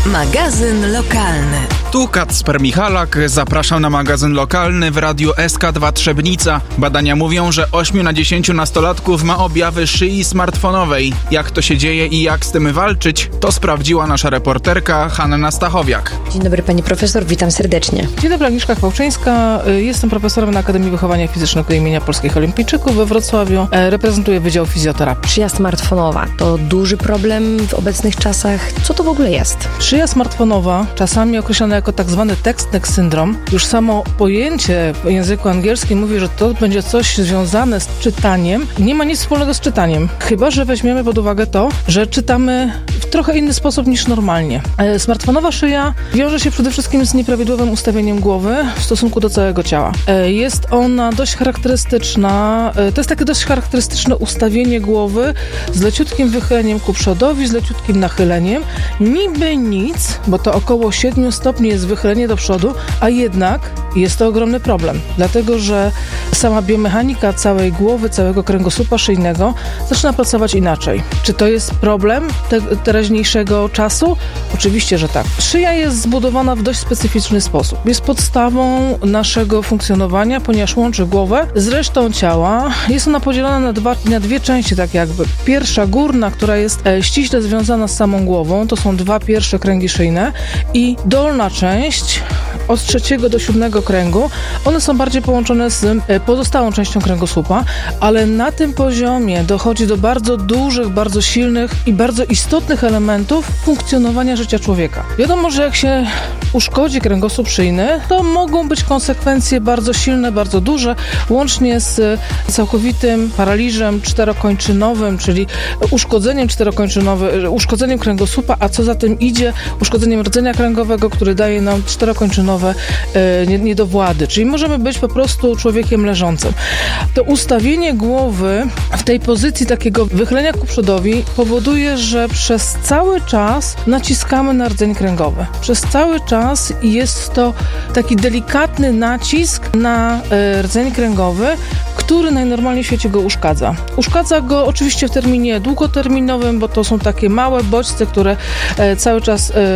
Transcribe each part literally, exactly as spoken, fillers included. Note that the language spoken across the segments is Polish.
Magazyn lokalny. Tu Kacper Michalak, zapraszam na magazyn lokalny w Radiu S K dwa Trzebnica. Badania mówią, że ośmiu na dziesięciu nastolatków ma objawy szyi smartfonowej. Jak to się dzieje i jak z tym walczyć, to sprawdziła nasza reporterka Hanna Stachowiak. Dzień dobry pani profesor, witam serdecznie. Dzień dobry, Agnieszka Chwałczyńska. Jestem profesorem na Akademii Wychowania Fizycznego imienia Polskich Olimpijczyków we Wrocławiu. Reprezentuję Wydział Fizjoterapii. Szyja smartfonowa to duży problem w obecnych czasach. Co to w ogóle jest? Szyja smartfonowa, czasami określana jako tak zwany text-neck syndrom. Już samo pojęcie w języku angielskim mówi, że to będzie coś związane z czytaniem. Nie ma nic wspólnego z czytaniem. Chyba że weźmiemy pod uwagę to, że czytamy w trochę inny sposób niż normalnie. Smartfonowa szyja wiąże się przede wszystkim z nieprawidłowym ustawieniem głowy w stosunku do całego ciała. Jest ona dość charakterystyczna, to jest takie dość charakterystyczne ustawienie głowy z leciutkim wychyleniem ku przodowi, z leciutkim nachyleniem. Niby nic, bo to około siedmiu stopni jest wychylenie do przodu, a jednak jest to ogromny problem, dlatego że sama biomechanika całej głowy, całego kręgosłupa szyjnego zaczyna pracować inaczej. Czy to jest problem te, teraźniejszego czasu? Oczywiście, że tak. Szyja jest zbudowana w dość specyficzny sposób. Jest podstawą naszego funkcjonowania, ponieważ łączy głowę z resztą ciała. Jest ona podzielona na, dwa, na dwie części, tak jakby. Pierwsza, górna, która jest e, ściśle związana z samą głową, to są dwa pierwsze kręgi szyjne, i dolna część od trzeciego do siódmego kręgu, one są bardziej połączone z pozostałą częścią kręgosłupa, ale na tym poziomie dochodzi do bardzo dużych, bardzo silnych i bardzo istotnych elementów funkcjonowania życia człowieka. Wiadomo, że jak się uszkodzi kręgosłup szyjny, to mogą być konsekwencje bardzo silne, bardzo duże, łącznie z całkowitym paraliżem czterokończynowym, czyli uszkodzeniem czterokończynowym, uszkodzeniem kręgosłupa, a co za tym idzie, uszkodzeniem rdzenia kręgowego, który daje nam czterokończynowe e, niedowłady, czyli możemy być po prostu człowiekiem leżącym. To ustawienie głowy w tej pozycji takiego wychylenia ku przodowi powoduje, że przez cały czas naciskamy na rdzeń kręgowy. Przez cały czas jest to taki delikatny nacisk na e, rdzeń kręgowy, który najnormalniej w świecie go uszkadza. Uszkadza go oczywiście w terminie długoterminowym, bo to są takie małe bodźce, które e, cały czas e,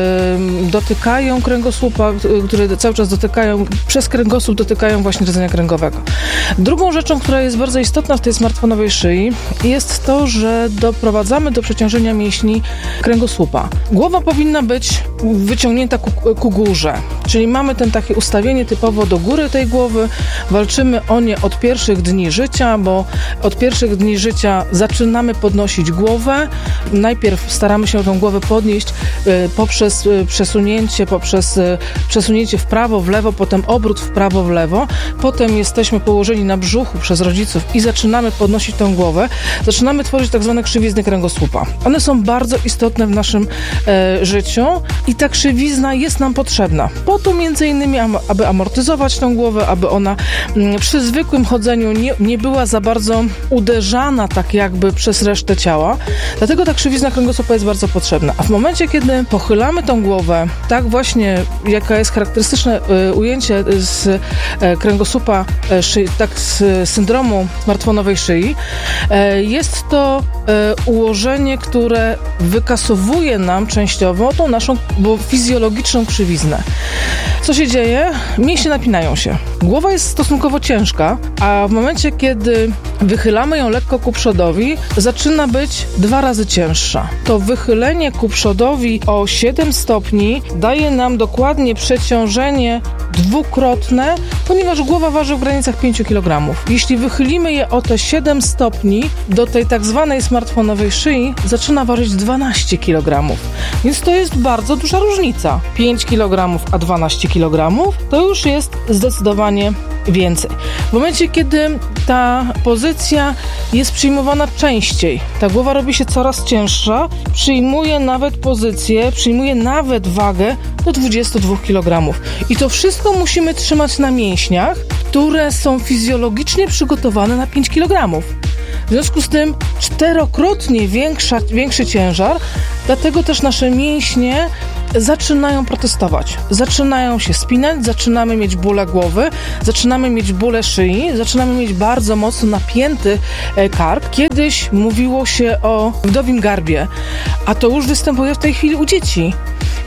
dotykają kręgosłupa, które cały czas dotykają, przez kręgosłup dotykają właśnie rdzenia kręgowego. Drugą rzeczą, która jest bardzo istotna w tej smartfonowej szyi, jest to, że doprowadzamy do przeciążenia mięśni kręgosłupa. Głowa powinna być wyciągnięta ku, ku górze, czyli mamy ten takie ustawienie typowo do góry tej głowy, walczymy o nie od pierwszych dni życia, bo od pierwszych dni życia zaczynamy podnosić głowę. Najpierw staramy się tą głowę podnieść y, poprzez y, przesunięcie, poprzez y, przesunięcie w prawo, w lewo, potem obrót w prawo, w lewo. Potem jesteśmy położeni na brzuchu przez rodziców i zaczynamy podnosić tą głowę. Zaczynamy tworzyć tak zwane krzywizny kręgosłupa. One są bardzo istotne w naszym e, życiu i ta krzywizna jest nam potrzebna. Po to między innymi, aby amortyzować tą głowę, aby ona m, przy zwykłym chodzeniu nie, nie była za bardzo uderzana tak jakby przez resztę ciała. Dlatego ta krzywizna kręgosłupa jest bardzo potrzebna. A w momencie, kiedy pochylamy tą głowę, tak właśnie, jaka jest charakterystyczne y, ujęcie z y, kręgosłupa, y, szyi, tak z syndromu smartfonowej szyi, y, jest to y, ułożenie, które wykasowuje nam częściowo tą naszą bo fizjologiczną krzywiznę. Co się dzieje? Mięśnie napinają się. Głowa jest stosunkowo ciężka, a w momencie, kiedy wychylamy ją lekko ku przodowi, zaczyna być dwa razy cięższa. To wychylenie ku przodowi o siedem stopni daje nam dokładnie przeciążenie dwukrotne, ponieważ głowa waży w granicach pięć kilogramów. Jeśli wychylimy je o te siedem stopni do tej tak zwanej smartfonowej szyi, zaczyna ważyć dwanaście kilogramów. Więc to jest bardzo duża różnica. pięć kilogramów a dwanaście kilogramów to już jest zdecydowanie więcej. W momencie, kiedy ta pozycja jest przyjmowana częściej, ta głowa robi się coraz cięższa, przyjmuje nawet pozycję, przyjmuje nawet wagę do dwudziestu dwóch kilogramów. I to wszystko musimy trzymać na mięśniach, które są fizjologicznie przygotowane na pięć kilogramów. W związku z tym czterokrotnie większa, większy ciężar, dlatego też nasze mięśnie zaczynają protestować. Zaczynają się spinać, zaczynamy mieć bóle głowy, zaczynamy mieć bóle szyi, zaczynamy mieć bardzo mocno napięty kark. Kiedyś mówiło się o wdowim garbie, a to już występuje w tej chwili u dzieci.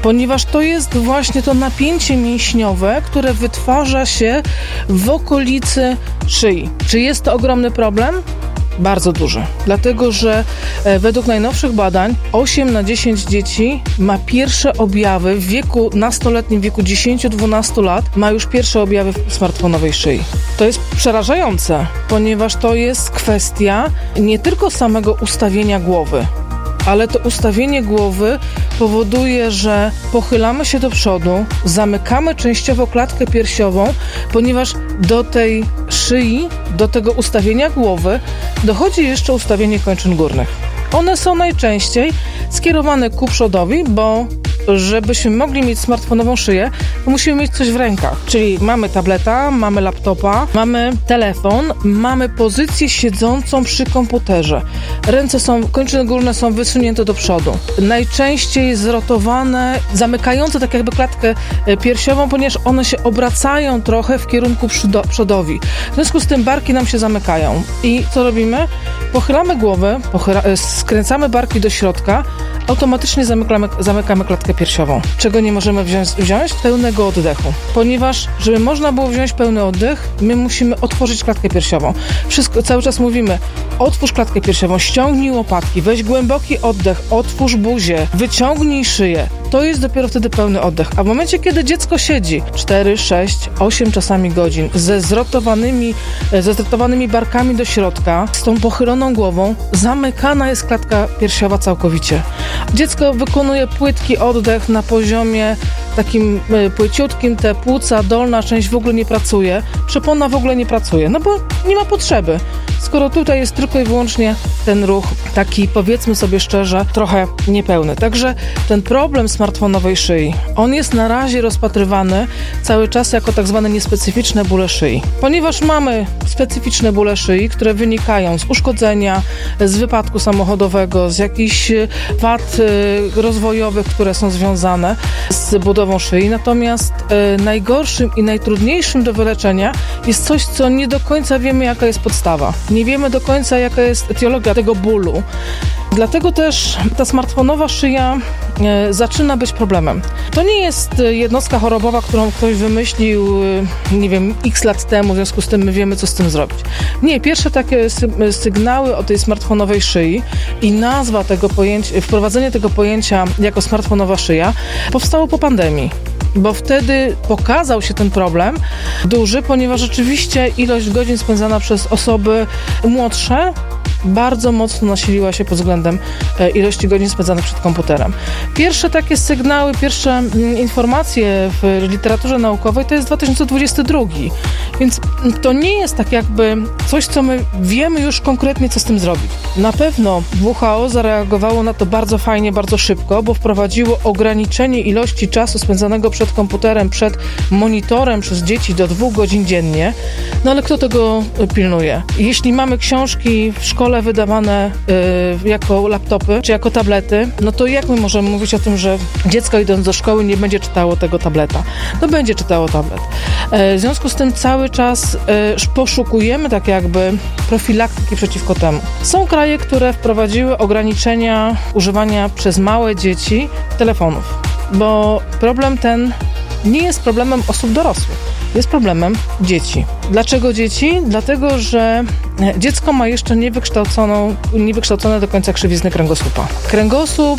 ponieważ to jest właśnie to napięcie mięśniowe, które wytwarza się w okolicy szyi. Czy jest to ogromny problem? Bardzo duży, dlatego że e, według najnowszych badań osiem na dziesięć dzieci ma pierwsze objawy w wieku nastoletnim, w wieku dziesięć do dwunastu lat, ma już pierwsze objawy smartfonowej szyi. To jest przerażające, ponieważ to jest kwestia nie tylko samego ustawienia głowy, ale to ustawienie głowy powoduje, że pochylamy się do przodu, zamykamy częściowo klatkę piersiową, ponieważ do tej szyi, do tego ustawienia głowy dochodzi jeszcze ustawienie kończyn górnych. One są najczęściej skierowane ku przodowi, bo żebyśmy mogli mieć smartfonową szyję, to musimy mieć coś w rękach. Czyli mamy tableta, mamy laptopa, mamy telefon, mamy pozycję siedzącą przy komputerze. Ręce są, kończyny górne są wysunięte do przodu. Najczęściej zrotowane, zamykające tak jakby klatkę piersiową, ponieważ one się obracają trochę w kierunku przodowi. W związku z tym barki nam się zamykają. I co robimy? Pochylamy głowę, pochyla, skręcamy barki do środka, automatycznie zamykamy, zamykamy klatkę piersiową. Czego nie możemy wziąć? Wziąć? Pełnego oddechu. Ponieważ, żeby można było wziąć pełny oddech, my musimy otworzyć klatkę piersiową. Wszystko, cały czas mówimy, otwórz klatkę piersiową, ściągnij łopatki, weź głęboki oddech, otwórz buzię, wyciągnij szyję. To jest dopiero wtedy pełny oddech. A w momencie, kiedy dziecko siedzi cztery, sześć, osiem czasami godzin ze zrotowanymi, ze zrotowanymi barkami do środka, z tą pochyloną głową, zamykana jest klatka piersiowa całkowicie. Dziecko wykonuje płytki oddech na poziomie takim płyciutkim, te płuca, dolna część w ogóle nie pracuje, przepona w ogóle nie pracuje, no bo nie ma potrzeby. Skoro tutaj jest tylko i wyłącznie ten ruch taki, powiedzmy sobie szczerze, trochę niepełny. Także ten problem smartfonowej szyi, on jest na razie rozpatrywany cały czas jako tak zwane niespecyficzne bóle szyi. Ponieważ mamy specyficzne bóle szyi, które wynikają z uszkodzenia, z wypadku samochodowego, z jakichś wad y, rozwojowych, które są związane z budową szyi. Natomiast y, najgorszym i najtrudniejszym do wyleczenia jest coś, co nie do końca wiemy, jaka jest podstawa. Nie wiemy do końca, jaka jest etiologia tego bólu. Dlatego też ta smartfonowa szyja e, zaczyna być problemem. To nie jest jednostka chorobowa, którą ktoś wymyślił, e, nie wiem, x lat temu, w związku z tym my wiemy, co z tym zrobić. Nie, pierwsze takie sy- sygnały o tej smartfonowej szyi i nazwa tego pojęcia, wprowadzenie tego pojęcia jako smartfonowa szyja powstało po pandemii. Bo wtedy pokazał się ten problem duży, ponieważ rzeczywiście ilość godzin spędzana przez osoby młodsze bardzo mocno nasiliła się pod względem ilości godzin spędzanych przed komputerem. Pierwsze takie sygnały, pierwsze informacje w literaturze naukowej to jest dwa tysiące dwudziesty drugi. Więc to nie jest tak jakby coś, co my wiemy już konkretnie, co z tym zrobić. Na pewno W H O zareagowało na to bardzo fajnie, bardzo szybko, bo wprowadziło ograniczenie ilości czasu spędzanego przed komputerem, przed monitorem przez dzieci do dwóch godzin dziennie. No ale kto tego pilnuje? Jeśli mamy książki w szkole wydawane y, jako laptopy czy jako tablety, no to jak my możemy mówić o tym, że dziecko idąc do szkoły nie będzie czytało tego tableta? No będzie czytało tablet. Y, w związku z tym cały czas y, poszukujemy tak jakby profilaktyki przeciwko temu. Są kraje, które wprowadziły ograniczenia używania przez małe dzieci telefonów, bo problem ten nie jest problemem osób dorosłych. Jest problemem dzieci. Dlaczego dzieci? Dlatego, że dziecko ma jeszcze niewykształconą, niewykształcone do końca krzywizny kręgosłupa. Kręgosłup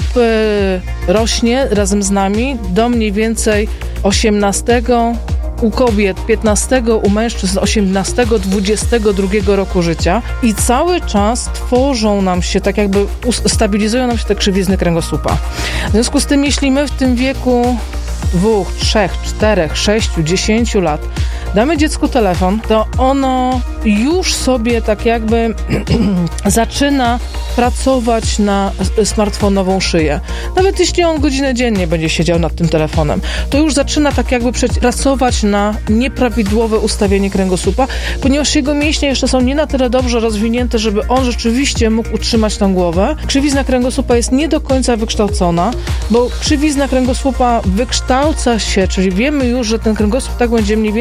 y, rośnie razem z nami do mniej więcej osiemnastego, u kobiet piętnastego, u mężczyzn osiemnastego, dwudziestego drugiego roku życia i cały czas tworzą nam się, tak jakby stabilizują nam się te krzywizny kręgosłupa. W związku z tym, jeśli my w tym wieku dwóch, trzech, czterech, sześciu, dziesięciu lat damy dziecku telefon, to ono już sobie tak jakby zaczyna pracować na smartfonową szyję. Nawet jeśli on godzinę dziennie będzie siedział nad tym telefonem, to już zaczyna tak jakby pracować na nieprawidłowe ustawienie kręgosłupa, ponieważ jego mięśnie jeszcze są nie na tyle dobrze rozwinięte, żeby on rzeczywiście mógł utrzymać tą głowę. Krzywizna kręgosłupa jest nie do końca wykształcona, bo krzywizna kręgosłupa wykształca się, czyli wiemy już, że ten kręgosłup tak będzie mniej więcej wyglądał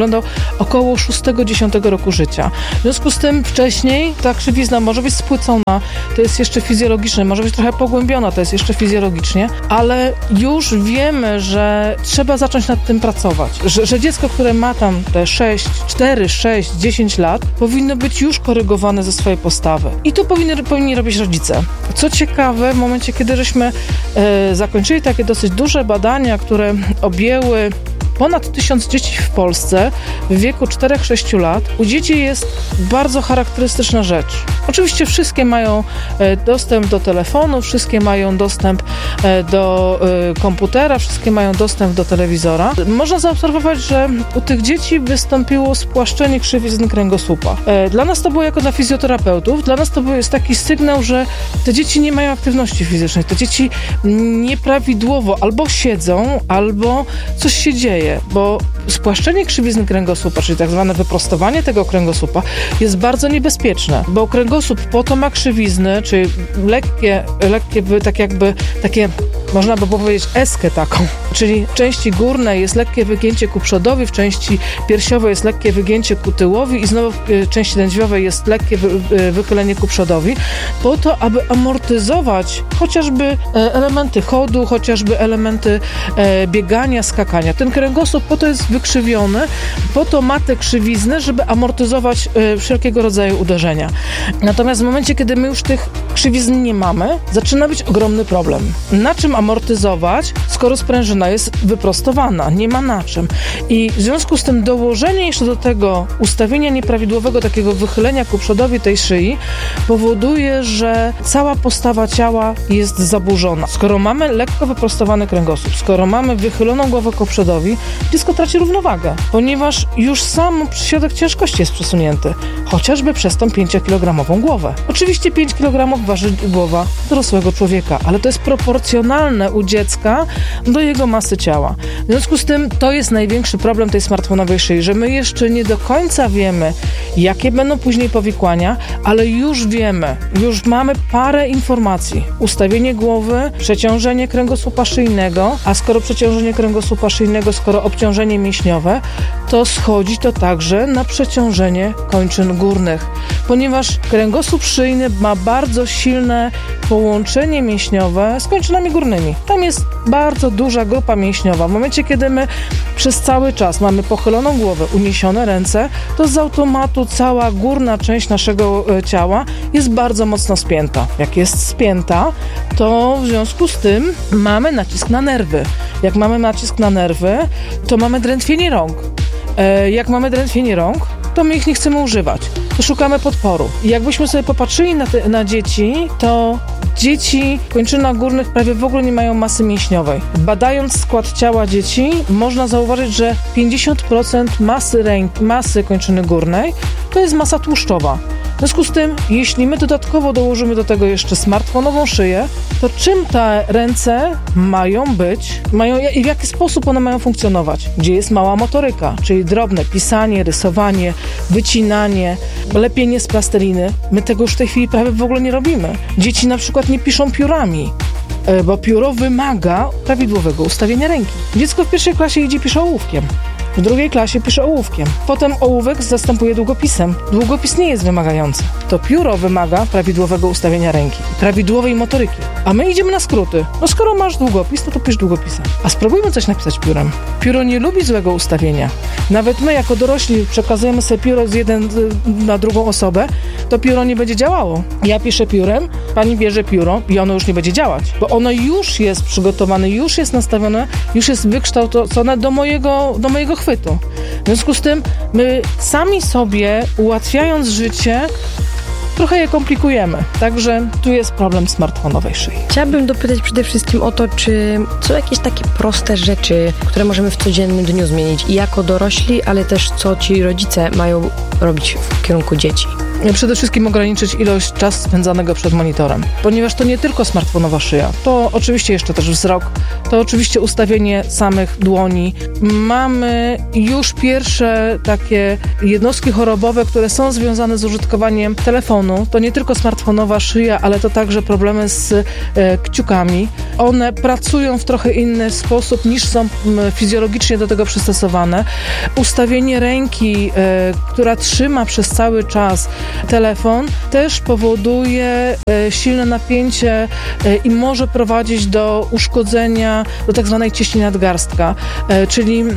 wyglądał około szóstego dziesiątego roku życia. W związku z tym wcześniej ta krzywizna może być spłycona, to jest jeszcze fizjologiczne, może być trochę pogłębiona, to jest jeszcze fizjologicznie, ale już wiemy, że trzeba zacząć nad tym pracować. Że, że dziecko, które ma tam te sześć, cztery, sześć, dziesięć lat, powinno być już korygowane ze swojej postawy. I to powinni, powinni robić rodzice. Co ciekawe, w momencie, kiedy żeśmy e, zakończyli takie dosyć duże badania, które objęły ponad tysiąc dzieci w Polsce w wieku czterech do sześciu lat, u dzieci jest bardzo charakterystyczna rzecz. Oczywiście wszystkie mają e, dostęp do telefonu, wszystkie mają dostęp e, do e, komputera, wszystkie mają dostęp do telewizora. Można zaobserwować, że u tych dzieci wystąpiło spłaszczenie krzywizny kręgosłupa. E, dla nas to było jako dla fizjoterapeutów, dla nas to był jest taki sygnał, że te dzieci nie mają aktywności fizycznej, te dzieci nieprawidłowo albo siedzą, albo coś się dzieje. Bo spłaszczenie krzywizny kręgosłupa, czyli tak zwane wyprostowanie tego kręgosłupa jest bardzo niebezpieczne, bo kręgosłup po to ma krzywizny, czyli lekkie, lekkie tak jakby takie, można by powiedzieć, eskę taką, czyli w części górnej jest lekkie wygięcie ku przodowi, w części piersiowej jest lekkie wygięcie ku tyłowi i znowu w części lędźwiowej jest lekkie wy, wychylenie ku przodowi, po to, aby amortyzować chociażby elementy chodu, chociażby elementy biegania, skakania. Ten kręgosłup po to jest wykrzywiony, po to ma te krzywizny, żeby amortyzować y, wszelkiego rodzaju uderzenia. Natomiast w momencie, kiedy my już tych krzywizn nie mamy, zaczyna być ogromny problem. Na czym amortyzować, skoro sprężyna jest wyprostowana? Nie ma na czym. I w związku z tym dołożenie jeszcze do tego ustawienia nieprawidłowego takiego wychylenia ku przodowi tej szyi powoduje, że cała postawa ciała jest zaburzona. Skoro mamy lekko wyprostowany kręgosłup, skoro mamy wychyloną głowę ku przodowi, dziecko traci równowagę, ponieważ już sam środek ciężkości jest przesunięty, chociażby przez tą pięciokilogramową głowę. Oczywiście pięć kilogramów waży głowa dorosłego człowieka, ale to jest proporcjonalne u dziecka do jego masy ciała. W związku z tym to jest największy problem tej smartfonowej szyi, że my jeszcze nie do końca wiemy, jakie będą później powikłania, ale już wiemy, już mamy parę informacji. Ustawienie głowy, przeciążenie kręgosłupa szyjnego, a skoro przeciążenie kręgosłupa szyjnego, skoro obciążenie mięśniowe, to schodzi to także na przeciążenie kończyn górnych, ponieważ kręgosłup szyjny ma bardzo silne połączenie mięśniowe z kończynami górnymi. Tam jest bardzo duża grupa mięśniowa. W momencie, kiedy my przez cały czas mamy pochyloną głowę, uniesione ręce, to z automatu cała górna część naszego ciała jest bardzo mocno spięta. Jak jest spięta, to w związku z tym mamy nacisk na nerwy. Jak mamy nacisk na nerwy, to mamy drętwienie rąk. E, jak mamy drętwienie rąk, to my ich nie chcemy używać. To szukamy podporu. I jakbyśmy sobie popatrzyli na, te, na dzieci, to dzieci w kończynach górnych prawie w ogóle nie mają masy mięśniowej. Badając skład ciała dzieci, można zauważyć, że pięćdziesiąt procent masy, ręk, masy kończyny górnej to jest masa tłuszczowa. W związku z tym, jeśli my dodatkowo dołożymy do tego jeszcze smartfonową szyję, to czym te ręce mają być, mają i w jaki sposób one mają funkcjonować? Gdzie jest mała motoryka, czyli drobne pisanie, rysowanie, wycinanie, lepienie z plasteliny. My tego już w tej chwili prawie w ogóle nie robimy. Dzieci na przykład nie piszą piórami, bo pióro wymaga prawidłowego ustawienia ręki. Dziecko w pierwszej klasie idzie pisze ołówkiem. W drugiej klasie pisze ołówkiem. Potem ołówek zastępuje długopisem. Długopis nie jest wymagający. To pióro wymaga prawidłowego ustawienia ręki, prawidłowej motoryki. A my idziemy na skróty. No skoro masz długopis, to to pisz długopisem. A spróbujmy coś napisać piórem. Pióro nie lubi złego ustawienia. Nawet my jako dorośli przekazujemy sobie pióro z jeden na drugą osobę, to pióro nie będzie działało. Ja piszę piórem, pani bierze pióro i ono już nie będzie działać. Bo ono już jest przygotowane, już jest nastawione, już jest wykształcone do mojego, do mojego chwytu. W związku z tym my sami sobie, ułatwiając życie, trochę je komplikujemy. Także tu jest problem smartfonowej szyi. Chciałabym dopytać przede wszystkim o to, czy są jakieś takie proste rzeczy, które możemy w codziennym dniu zmienić i jako dorośli, ale też co ci rodzice mają robić w kierunku dzieci. Przede wszystkim ograniczyć ilość czasu spędzanego przed monitorem, ponieważ to nie tylko smartfonowa szyja, to oczywiście jeszcze też wzrok, to oczywiście ustawienie samych dłoni. Mamy już pierwsze takie jednostki chorobowe, które są związane z użytkowaniem telefonu. To nie tylko smartfonowa szyja, ale to także problemy z e, kciukami. One pracują w trochę inny sposób niż są m, fizjologicznie do tego przystosowane. Ustawienie ręki, e, która trzyma przez cały czas telefon, też powoduje e, silne napięcie e, i może prowadzić do uszkodzenia, do tak zwanej cieśni nadgarstka, e, czyli e,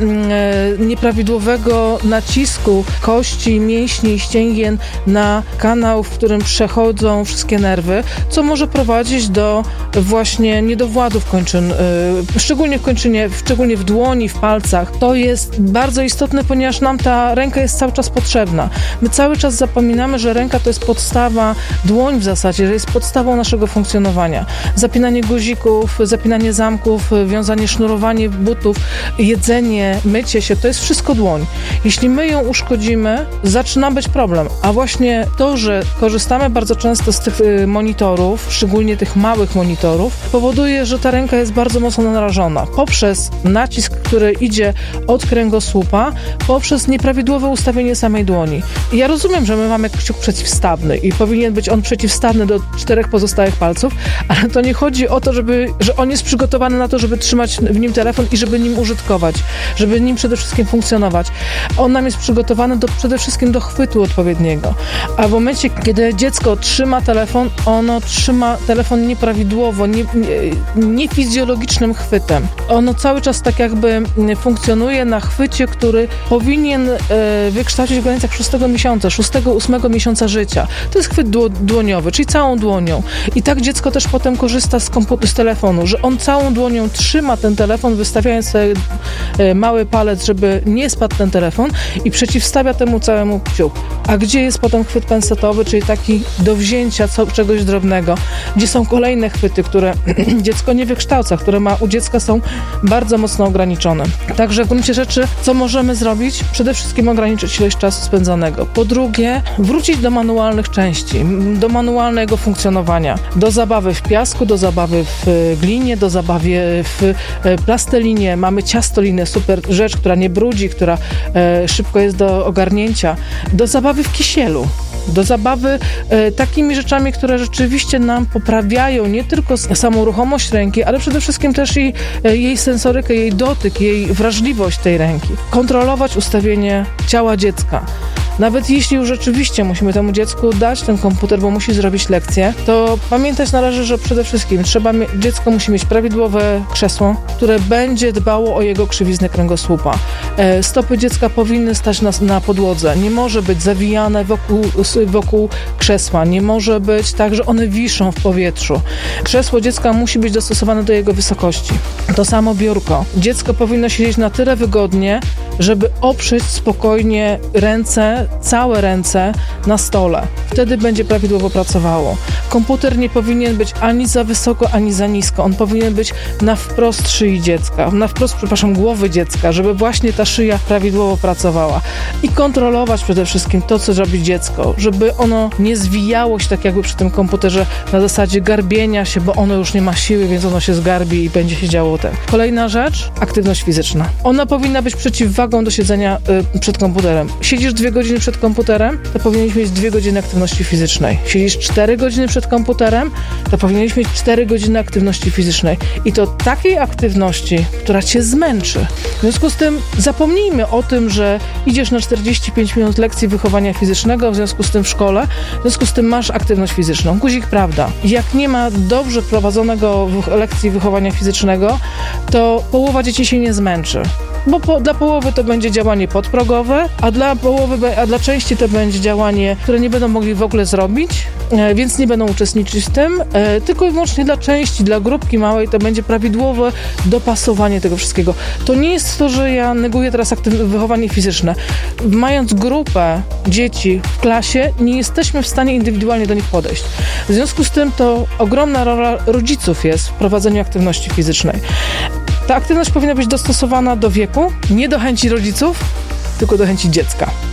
nieprawidłowego nacisku kości, mięśni i ścięgien na kanał, w którym przechodzą wszystkie nerwy, co może prowadzić do właśnie niedowładów kończyn, e, szczególnie w kończynie, szczególnie w dłoni, w palcach. To jest bardzo istotne, ponieważ nam ta ręka jest cały czas potrzebna. My cały czas zapominamy, że ręka to jest podstawa, dłoń w zasadzie, że jest podstawą naszego funkcjonowania. Zapinanie guzików, zapinanie zamków, wiązanie, sznurowanie butów, jedzenie, mycie się, to jest wszystko dłoń. Jeśli my ją uszkodzimy, zaczyna być problem. A właśnie to, że korzystamy bardzo często z tych monitorów, szczególnie tych małych monitorów, powoduje, że ta ręka jest bardzo mocno narażona. Poprzez nacisk, który idzie od kręgosłupa, poprzez nieprawidłowe ustawienie samej dłoni. I ja rozumiem, że my mamy kciuk przeciwstawny i powinien być on przeciwstawny do czterech pozostałych palców, ale to nie chodzi o to, żeby, że on jest przygotowany na to, żeby trzymać w nim telefon i żeby nim użytkować, żeby nim przede wszystkim funkcjonować. On nam jest przygotowany do, przede wszystkim do chwytu odpowiedniego. A w momencie, kiedy dziecko trzyma telefon, ono trzyma telefon nieprawidłowo, nie, nie, niefizjologicznym chwytem. Ono cały czas tak jakby funkcjonuje na chwycie, który powinien e, wykształcić w granicach szóstego miesiąca, szóstego, ósmego miesiąca życia. To jest chwyt dło- dłoniowy, czyli całą dłonią. I tak dziecko też potem korzysta z, kompu- z telefonu, że on całą dłonią trzyma ten telefon, wystawiając sobie e, mały palec, żeby nie spadł ten telefon i przeciwstawia temu całemu kciuk. A gdzie jest potem chwyt pensetowy, czyli taki do wzięcia co, czegoś drobnego, gdzie są kolejne chwyty, które dziecko nie wykształca, które ma u dziecka są bardzo mocno ograniczone. Także w gruncie rzeczy, co możemy zrobić? Przede wszystkim ograniczyć ilość czasu spędzanego. Po drugie, wrócić do manualnych części, do manualnego funkcjonowania, do zabawy w piasku, do zabawy w glinie, do zabawy w plastelinie. Mamy ciastolinę, super rzecz, która nie brudzi, która e, szybko jest do ogarnięcia. Do zabawy w kisielu. Do zabawy e, takimi rzeczami, które rzeczywiście nam poprawiają nie tylko samą ruchomość ręki, ale przede wszystkim też i e, jej sensorykę, jej dotyk, jej wrażliwość tej ręki. Kontrolować ustawienie ciała dziecka. Nawet jeśli już rzeczywiście musimy temu dziecku dać ten komputer, bo musi zrobić lekcję, to pamiętać należy, że przede wszystkim trzeba mie- dziecko musi mieć prawidłowe krzesło, które będzie dbało o jego krzywiznę kręgosłupa. E, stopy dziecka powinny stać na, na podłodze. Nie może być zawijane wokół, wokół krzesła. Nie może być tak, że one wiszą w powietrzu. Krzesło dziecka musi być dostosowane do jego wysokości. To samo biurko. Dziecko powinno siedzieć na tyle wygodnie, żeby oprzeć spokojnie ręce, całe ręce na stole. Wtedy będzie prawidłowo pracowało. Komputer nie powinien być ani za wysoko, ani za nisko. On powinien być na wprost szyi dziecka, na wprost, przepraszam, głowy dziecka, żeby właśnie ta szyja prawidłowo pracowała. I kontrolować przede wszystkim to, co robi dziecko, żeby ono nie zwijało się tak jakby przy tym komputerze na zasadzie garbienia się, bo ono już nie ma siły, więc ono się zgarbi i będzie się działo tak. Kolejna rzecz, aktywność fizyczna. Ona powinna być przeciwwagą do siedzenia y, przed komputerem. Siedzisz dwie godziny przed komputerem, to powinieneś mieć dwie godziny aktywności fizycznej. Siedzisz cztery godziny przed komputerem, to powinieneś mieć cztery godziny aktywności fizycznej. I to takiej aktywności, która cię zmęczy. W związku z tym zapomnijmy o tym, że idziesz na czterdzieści pięć minut lekcji wychowania fizycznego, w związku z tym w szkole, w związku z tym masz aktywność fizyczną. Guzik, prawda. Jak nie ma dobrze prowadzonego lekcji wychowania fizycznego, to połowa dzieci się nie zmęczy. Bo po, dla połowy to będzie działanie podprogowe, a dla połowy, a dla części to będzie działanie, które nie będą mogli w ogóle zrobić, e, więc nie będą uczestniczyć w tym, e, tylko i wyłącznie dla części, dla grupki małej to będzie prawidłowe dopasowanie tego wszystkiego. To nie jest to, że ja neguję teraz aktywne wychowanie fizyczne. Mając grupę dzieci w klasie, nie jesteśmy w stanie indywidualnie do nich podejść. W związku z tym to ogromna rola rodziców jest w prowadzeniu aktywności fizycznej. Ta aktywność powinna być dostosowana do wieku, nie do chęci rodziców, tylko do chęci dziecka.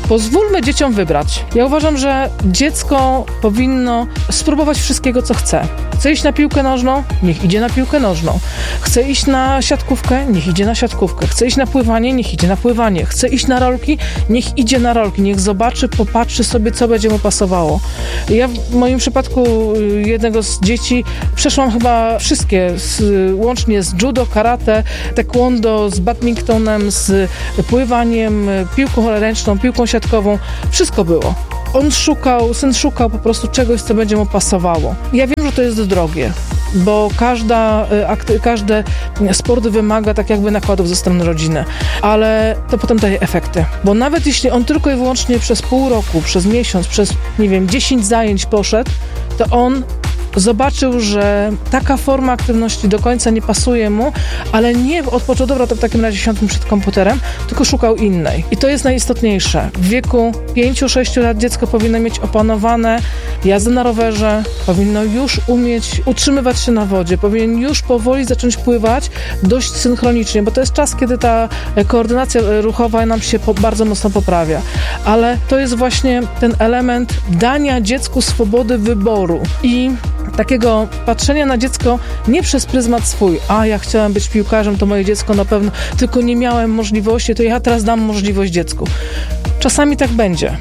pozwólmy dzieciom wybrać. Ja uważam, że dziecko powinno spróbować wszystkiego, co chce. Chce iść na piłkę nożną? Niech idzie na piłkę nożną. Chce iść na siatkówkę? Niech idzie na siatkówkę. Chce iść na pływanie? Niech idzie na pływanie. Chce iść na rolki? Niech idzie na rolki. Niech zobaczy, popatrzy sobie, co będzie mu pasowało. Ja w moim przypadku jednego z dzieci przeszłam chyba wszystkie, z, łącznie z judo, karate, taekwondo, z badmintonem, z pływaniem, piłką ręczną, piłką siatkową. Wszystko było. On szukał, syn szukał po prostu czegoś, co będzie mu pasowało. Ja wiem, że to jest drogie, bo każda, każdy sport wymaga tak jakby nakładów ze strony rodziny, ale to potem daje efekty. Bo nawet jeśli on tylko i wyłącznie przez pół roku, przez miesiąc, przez, nie wiem, dziesięć zajęć poszedł, to on zobaczył, że taka forma aktywności do końca nie pasuje mu, ale nie odpoczął, dobra, to w takim razie siądźmy przed komputerem, tylko szukał innej. I to jest najistotniejsze. W wieku pięciu sześciu lat dziecko powinno mieć opanowane jazdę na rowerze, powinno już umieć utrzymywać się na wodzie, powinien już powoli zacząć pływać dość synchronicznie, bo to jest czas, kiedy ta koordynacja ruchowa nam się po, bardzo mocno poprawia. Ale to jest właśnie ten element dania dziecku swobody wyboru i takiego patrzenia na dziecko nie przez pryzmat swój. A, ja chciałem być piłkarzem, to moje dziecko na pewno, tylko nie miałem możliwości, to ja teraz dam możliwość dziecku. Czasami tak będzie,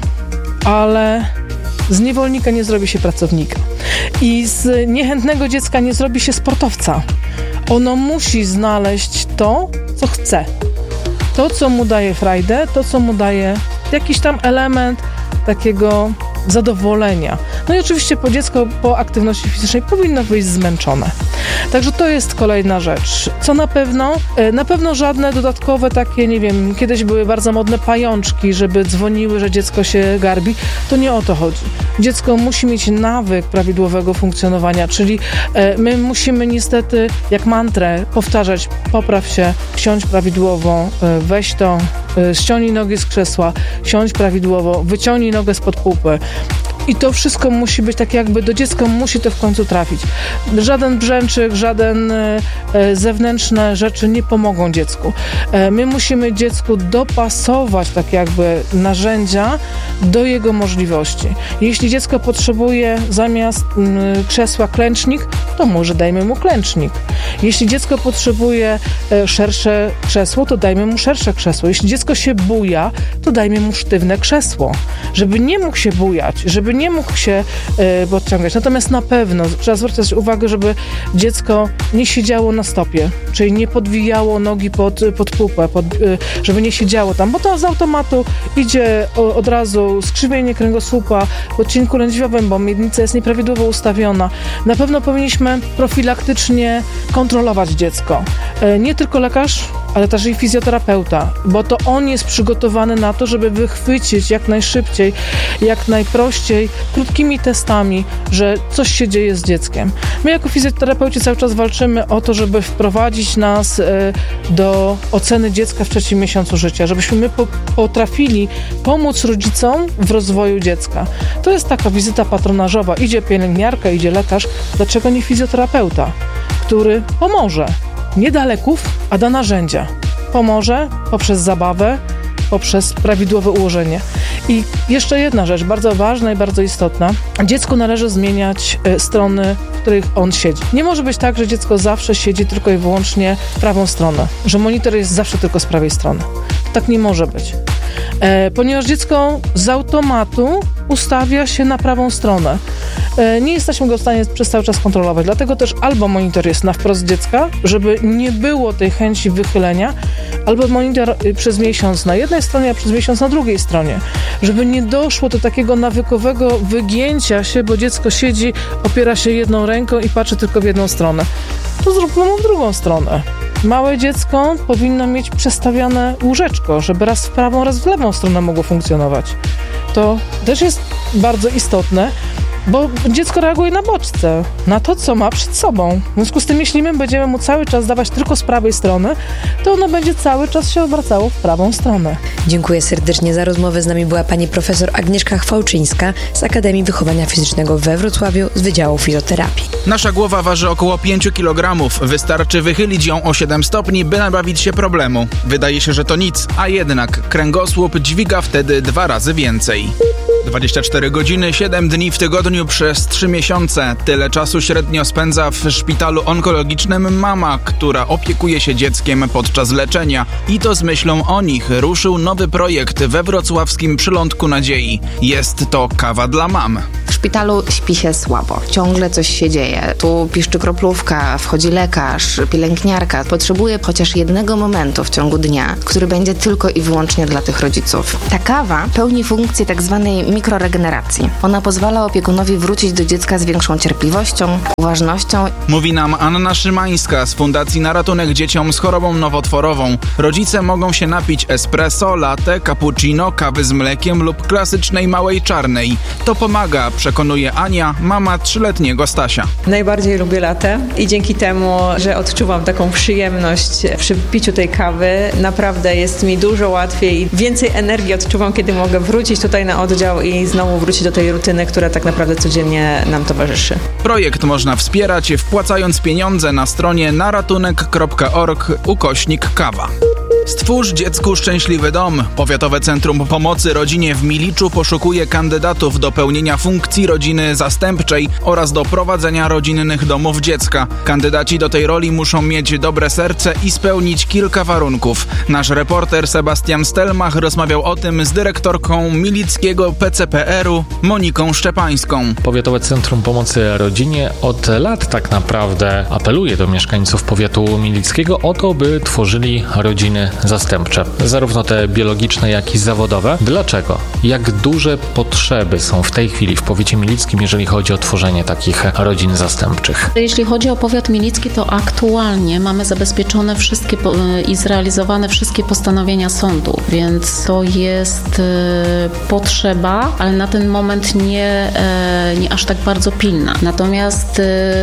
ale z niewolnika nie zrobi się pracownika. I z niechętnego dziecka nie zrobi się sportowca. Ono musi znaleźć to, co chce. To, co mu daje frajdę, to, co mu daje jakiś tam element takiego zadowolenia. No i oczywiście po dziecko po aktywności fizycznej powinno wyjść zmęczone. Także to jest kolejna rzecz. Co na pewno? Na pewno żadne dodatkowe takie, nie wiem, kiedyś były bardzo modne pajączki, żeby dzwoniły, że dziecko się garbi. To nie o to chodzi. Dziecko musi mieć nawyk prawidłowego funkcjonowania, czyli my musimy niestety jak mantrę powtarzać: popraw się, siądź prawidłowo, weź to, ściągnij nogę z krzesła, siądź prawidłowo, wyciągnij nogę spod pupy. I to wszystko musi być tak jakby do dziecka musi to w końcu trafić. Żaden brzęczyk, żaden e, zewnętrzne rzeczy nie pomogą dziecku. E, my musimy dziecku dopasować tak jakby narzędzia do jego możliwości. Jeśli dziecko potrzebuje zamiast m, krzesła klęcznik, to może dajmy mu klęcznik. Jeśli dziecko potrzebuje e, szersze krzesło, to dajmy mu szersze krzesło. Jeśli dziecko się buja, to dajmy mu sztywne krzesło, żeby nie mógł się bujać, żeby nie mógł się y, podciągać. Natomiast na pewno trzeba zwracać uwagę, żeby dziecko nie siedziało na stopie, czyli nie podwijało nogi pod, pod pupę, pod, y, żeby nie siedziało tam, bo to z automatu idzie o, od razu skrzywienie kręgosłupa, w odcinku lędźwiowym, bo miednica jest nieprawidłowo ustawiona. Na pewno powinniśmy profilaktycznie kontrolować dziecko. Y, nie tylko lekarz, ale też i fizjoterapeuta, bo to on jest przygotowany na to, żeby wychwycić jak najszybciej, jak najprościej, krótkimi testami, że coś się dzieje z dzieckiem. My jako fizjoterapeuci cały czas walczymy o to, żeby wprowadzić nas do oceny dziecka w trzecim miesiącu życia, żebyśmy my po- potrafili pomóc rodzicom w rozwoju dziecka. To jest taka wizyta patronażowa. Idzie pielęgniarka, idzie lekarz. Dlaczego nie fizjoterapeuta, który pomoże? Nie da leków, a da narzędzia. Pomoże poprzez zabawę, poprzez prawidłowe ułożenie. I jeszcze jedna rzecz, bardzo ważna i bardzo istotna. Dziecku należy zmieniać y, strony, w których on siedzi. Nie może być tak, że dziecko zawsze siedzi tylko i wyłącznie w prawą stronę, że monitor jest zawsze tylko z prawej strony. To tak nie może być. E, ponieważ dziecko z automatu ustawia się na prawą stronę. E, nie jesteśmy go w stanie przez cały czas kontrolować, dlatego też albo monitor jest na wprost dziecka, żeby nie było tej chęci wychylenia, albo monitor przez miesiąc na jednej stronie, a przez miesiąc na drugiej stronie, żeby nie doszło do takiego nawykowego wygięcia się, bo dziecko siedzi, opiera się jedną ręką i patrzy tylko w jedną stronę. To zróbmy mu w drugą stronę. Małe dziecko powinno mieć przestawione łóżeczko, żeby raz w prawą, raz w lewą stronę mogło funkcjonować. To też jest bardzo istotne, bo dziecko reaguje na bodźce, na to, co ma przed sobą. W związku z tym, jeśli my będziemy mu cały czas dawać tylko z prawej strony, to ono będzie cały czas się obracało w prawą stronę. Dziękuję serdecznie za rozmowę. Z nami była pani profesor Agnieszka Chwałczyńska z Akademii Wychowania Fizycznego we Wrocławiu z Wydziału Fizjoterapii. Nasza głowa waży około pięć kilogramów. Wystarczy wychylić ją o siedem stopni, by nabawić się problemu. Wydaje się, że to nic, a jednak kręgosłup dźwiga wtedy dwa razy więcej. dwadzieścia cztery godziny, siedem dni w tygodniu przez trzy miesiące. Tyle czasu średnio spędza w szpitalu onkologicznym mama, która opiekuje się dzieckiem podczas leczenia. I to z myślą o nich ruszył nowy projekt we wrocławskim Przylądku Nadziei. Jest to kawa dla mam. W szpitalu śpi się słabo. Ciągle coś się dzieje. Tu piszczy kroplówka, wchodzi lekarz, pielęgniarka. Potrzebuje chociaż jednego momentu w ciągu dnia, który będzie tylko i wyłącznie dla tych rodziców. Ta kawa pełni funkcję tak zwanej mikroregeneracji. Ona pozwala opiekunowi wrócić do dziecka z większą cierpliwością, uważnością. Mówi nam Anna Szymańska z Fundacji na ratunek dzieciom z chorobą nowotworową. Rodzice mogą się napić espresso, latte, cappuccino, kawy z mlekiem lub klasycznej małej czarnej. To pomaga, przekonuje Ania, mama trzyletniego Stasia. Najbardziej lubię latte i dzięki temu, że odczuwam taką przyjemność przy piciu tej kawy, naprawdę jest mi dużo łatwiej i więcej energii odczuwam, kiedy mogę wrócić tutaj na oddział i znowu wrócić do tej rutyny, która tak naprawdę codziennie nam towarzyszy. Projekt można wspierać, wpłacając pieniądze na stronie naratunek kropka org ukośnik kawa. Stwórz dziecku szczęśliwy dom. Powiatowe Centrum Pomocy Rodzinie w Miliczu poszukuje kandydatów do pełnienia funkcji rodziny zastępczej oraz do prowadzenia rodzinnych domów dziecka. Kandydaci do tej roli muszą mieć dobre serce i spełnić kilka warunków. Nasz reporter Sebastian Stelmach rozmawiał o tym z dyrektorką milickiego P C P R-u Moniką Szczepańską. Powiatowe Centrum Pomocy Rodzinie od lat tak naprawdę apeluje do mieszkańców powiatu milickiego o to, by tworzyli rodziny zastępcze, zarówno te biologiczne, jak i zawodowe. Dlaczego? Jak duże potrzeby są w tej chwili w powiecie milickim, jeżeli chodzi o tworzenie takich rodzin zastępczych? Jeśli chodzi o powiat milicki, to aktualnie mamy zabezpieczone wszystkie i zrealizowane wszystkie postanowienia sądu, więc to jest potrzeba, ale na ten moment nie, nie aż tak bardzo pilna. Natomiast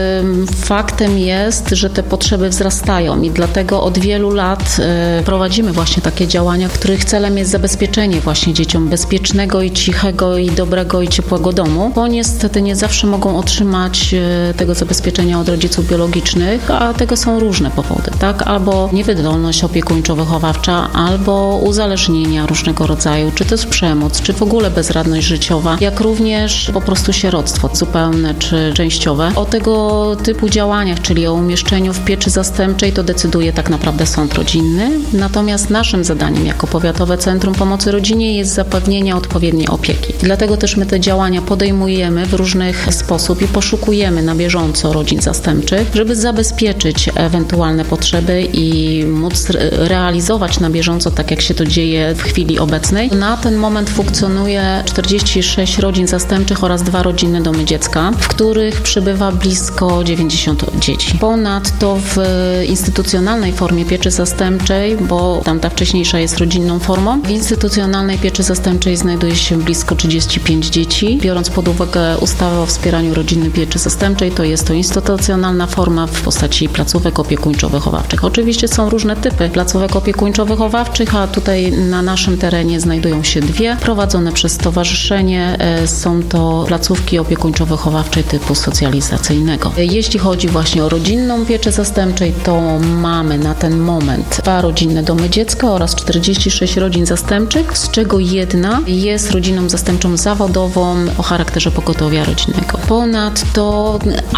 faktem jest, że te potrzeby wzrastają i dlatego od wielu lat prowadzimy właśnie takie działania, których celem jest zabezpieczenie właśnie dzieciom bezpiecznego i cichego i dobrego i ciepłego domu, bo niestety nie zawsze mogą otrzymać tego zabezpieczenia od rodziców biologicznych, a tego są różne powody, tak? Albo niewydolność opiekuńczo-wychowawcza, albo uzależnienia różnego rodzaju, czy to jest przemoc, czy w ogóle bezradność życiowa, jak również po prostu sieroctwo zupełne czy częściowe. O tego typu działaniach, czyli o umieszczeniu w pieczy zastępczej, to decyduje tak naprawdę sąd rodzinny. Natomiast naszym zadaniem jako Powiatowe Centrum Pomocy Rodzinie jest zapewnienie odpowiedniej opieki. Dlatego też my te działania podejmujemy w różnych sposób i poszukujemy na bieżąco rodzin zastępczych, żeby zabezpieczyć ewentualne potrzeby i móc realizować na bieżąco, tak jak się to dzieje w chwili obecnej. Na ten moment funkcjonuje czterdzieści sześć rodzin zastępczych oraz dwa rodzinne domy dziecka, w których przybywa blisko dziewięćdziesiąt dzieci. Ponadto w instytucjonalnej formie pieczy zastępczej, bo tamta wcześniejsza jest rodzinną formą, w instytucjonalnej pieczy zastępczej znajduje się blisko trzydzieści pięć dzieci. Biorąc pod uwagę ustawę o wspieraniu rodzinnej pieczy zastępczej, to jest to instytucjonalna forma w postaci placówek opiekuńczo-wychowawczych. Oczywiście są różne typy placówek opiekuńczo-wychowawczych, a tutaj na naszym terenie znajdują się dwie, prowadzone przez stowarzyszenie. Są to placówki opiekuńczo-wychowawczej typu socjalizacyjnego. Jeśli chodzi właśnie o rodzinną pieczę zastępczej, to mamy na ten moment dwa rodzinne domy dziecka oraz czterdzieści sześć rodzin zastępczych, z czego jedna jest rodziną zastępczą zawodową o charakterze pogotowia rodzinnego. Ponadto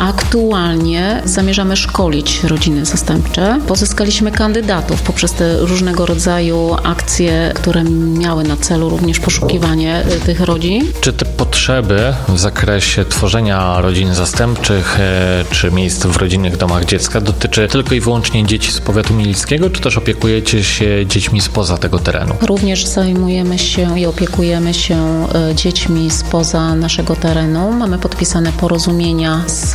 aktualnie zamierzamy szkolić rodziny zastępcze. Pozyskaliśmy kandydatów poprzez te różnego rodzaju akcje, które miały na celu również poszukiwanie tych rodzin. Czy te potrzeby w zakresie tworzenia rodzin zastępczych czy miejsc w rodzinnych domach dziecka dotyczy tylko i wyłącznie dzieci z powiatu milickiego, czy też opiekujecie zajmujecie się dziećmi spoza tego terenu? Również zajmujemy się i opiekujemy się dziećmi spoza naszego terenu. Mamy podpisane porozumienia z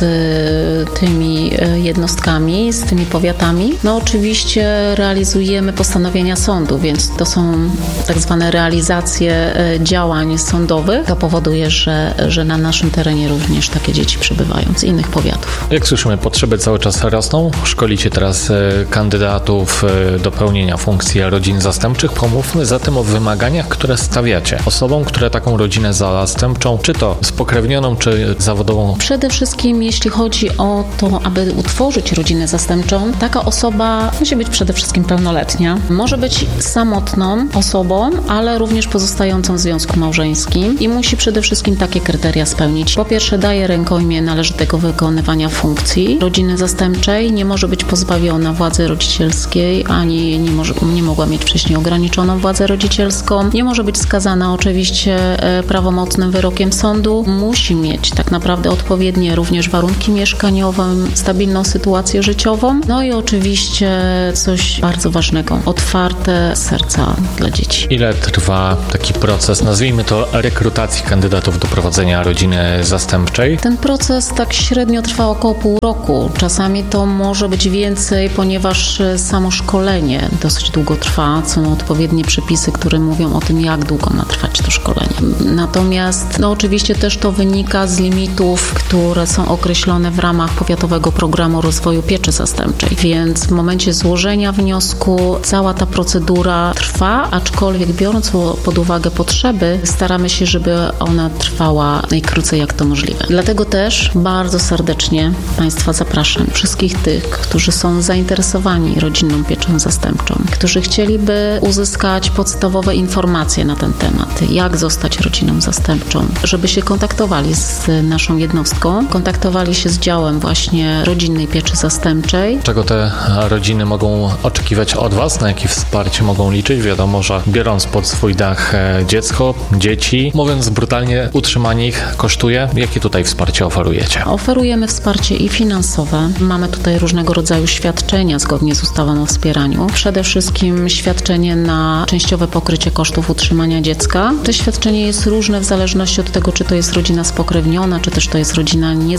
tymi jednostkami, z tymi powiatami. No oczywiście realizujemy postanowienia sądu, więc to są tak zwane realizacje działań sądowych. To powoduje, że, że na naszym terenie również takie dzieci przybywają z innych powiatów. Jak słyszymy, potrzeby cały czas rosną. Szkolicie teraz kandydatów do pełnienia funkcji rodzin zastępczych. Pomówmy zatem o wymaganiach, które stawiacie osobom, które taką rodzinę zastępczą, czy to spokrewnioną, czy zawodową. Przede wszystkim, jeśli chodzi o to, aby utworzyć rodzinę zastępczą, taka osoba musi być przede wszystkim pełnoletnia. Może być samotną osobą, ale również pozostającą w związku małżeńskim i musi przede wszystkim takie kryteria spełnić. Po pierwsze, daje rękojmię należytego wykonywania funkcji rodziny zastępczej, nie może być pozbawiona władzy rodzicielskiej, ani nie, może, nie mogła mieć wcześniej ograniczoną władzę rodzicielską, nie może być skazana oczywiście prawomocnym wyrokiem sądu, musi mieć tak naprawdę odpowiednie również warunki mieszkaniowe, stabilną sytuację życiową, no i oczywiście coś bardzo ważnego, otwarte serca dla dzieci. Ile trwa taki proces, nazwijmy to rekrutacji kandydatów do prowadzenia rodziny zastępczej? Ten proces tak średnio trwa około pół roku. Czasami to może być więcej, ponieważ samo szkolenie dosyć długo trwa. Są odpowiednie przepisy, które mówią o tym, jak długo ma trwać to szkolenie. Natomiast no oczywiście też to wynika z limitów, które są określone w ramach Powiatowego Programu Rozwoju Pieczy Zastępczej. Więc w momencie złożenia wniosku cała ta procedura trwa, aczkolwiek biorąc pod uwagę potrzeby, staramy się, żeby ona trwała najkrócej jak to możliwe. Dlatego też bardzo serdecznie Państwa zapraszam, wszystkich tych, którzy są zainteresowani rodzinną pieczą zastępczą, którzy chcieliby uzyskać podstawowe informacje na ten temat, jak zostać rodziną zastępczą, żeby się kontaktowali z naszą jednostką, kontaktowali się z działem właśnie rodzinnej pieczy zastępczej. Czego te rodziny mogą oczekiwać od Was? Na jakie wsparcie mogą liczyć? Wiadomo, że biorąc pod swój dach dziecko, dzieci, mówiąc brutalnie, utrzymanie ich kosztuje. Jakie tutaj wsparcie oferujecie? Oferujemy wsparcie i finansowe. Mamy tutaj różnego rodzaju świadczenia zgodnie z ustawą o wspieraniu. Przede wszystkim świadczenie na częściowe pokrycie kosztów utrzymania dziecka. To świadczenie jest różne w zależności od tego, czy to jest rodzina spokrewniona, czy też to jest rodzina nie,